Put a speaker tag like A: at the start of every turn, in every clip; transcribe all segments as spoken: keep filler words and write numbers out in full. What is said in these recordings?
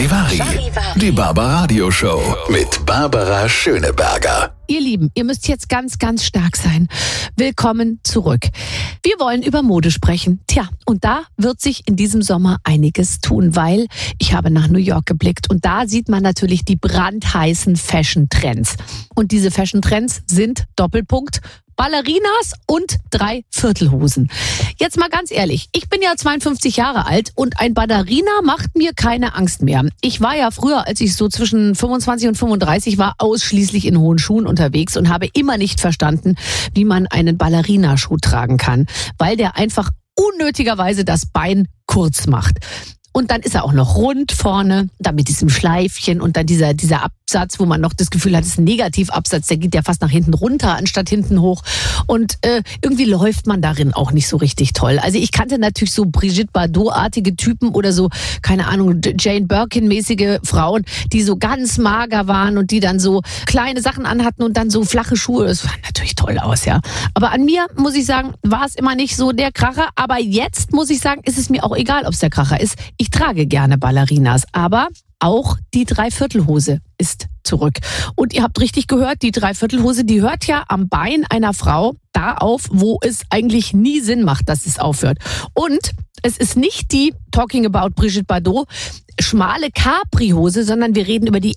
A: Charivari, die Barbaradio Show mit Barbara Schöneberger.
B: Ihr Lieben, ihr müsst jetzt ganz, ganz stark sein. Willkommen zurück. Wir wollen über Mode sprechen. Tja, und da wird sich in diesem Sommer einiges tun, weil ich habe nach New York geblickt und da sieht man natürlich die brandheißen Fashion-Trends. Und diese Fashion-Trends sind Doppelpunkt Ballerinas und Dreiviertelhosen. Jetzt mal ganz ehrlich, ich bin ja zweiundfünfzig Jahre alt und ein Ballerina macht mir keine Angst mehr. Ich war ja früher, als ich so zwischen fünfundzwanzig und fünfunddreißig war, ausschließlich in hohen Schuhen unterwegs und habe immer nicht verstanden, wie man einen Ballerina-Schuh tragen kann, weil der einfach unnötigerweise das Bein kurz macht. Und dann ist er auch noch rund vorne, dann mit diesem Schleifchen und dann dieser dieser Absatz, wo man noch das Gefühl hat, es ist ein Negativabsatz, der geht ja fast nach hinten runter, anstatt hinten hoch. Und äh, irgendwie läuft man darin auch nicht so richtig toll. Also ich kannte natürlich so Brigitte Bardot-artige Typen oder so, keine Ahnung, Jane Birkin-mäßige Frauen, die so ganz mager waren und die dann so kleine Sachen anhatten und dann so flache Schuhe. Das sah natürlich toll aus, ja. Aber an mir, muss ich sagen, war es immer nicht so der Kracher. Aber jetzt, muss ich sagen, ist es mir auch egal, ob es der Kracher ist. Ich trage gerne Ballerinas, aber auch die Dreiviertelhose ist zurück. Und ihr habt richtig gehört, die Dreiviertelhose, die hört ja am Bein einer Frau da auf, wo es eigentlich nie Sinn macht, dass es aufhört. Und es ist nicht die, talking about Brigitte Bardot, schmale Capri-Hose, sondern wir reden über die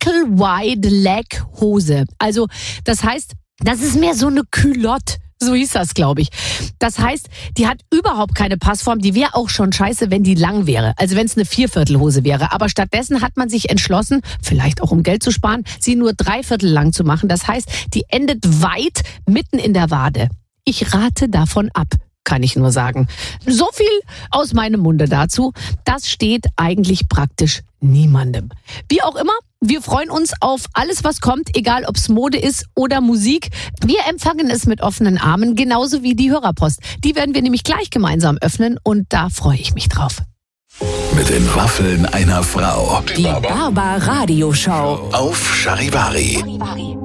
B: Ankle-Wide-Leg-Hose. Also das heißt, das ist mehr so eine Culotte. So hieß das, glaube ich. Das heißt, die hat überhaupt keine Passform. Die wäre auch schon scheiße, wenn die lang wäre. Also wenn es eine Vierviertelhose wäre. Aber stattdessen hat man sich entschlossen, vielleicht auch um Geld zu sparen, sie nur dreiviertel lang zu machen. Das heißt, die endet weit mitten in der Wade. Ich rate davon ab, kann ich nur sagen. So viel aus meinem Munde dazu. Das steht eigentlich praktisch niemandem. Wie auch immer, wir freuen uns auf alles, was kommt, egal ob es Mode ist oder Musik. Wir empfangen es mit offenen Armen, genauso wie die Hörerpost. Die werden wir nämlich gleich gemeinsam öffnen und da freue ich mich drauf.
A: Mit den Waffeln einer Frau.
C: Die Barbaradio Show
A: Auf Charivari.